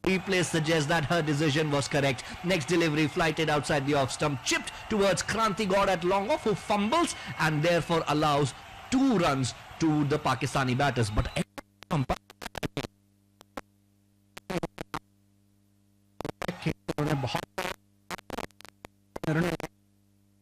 Replay suggests that her decision was correct. Next delivery flighted outside the off stump, chipped towards Kranti God at long off, who fumbles and therefore allows 2 runs to the Pakistani batters. But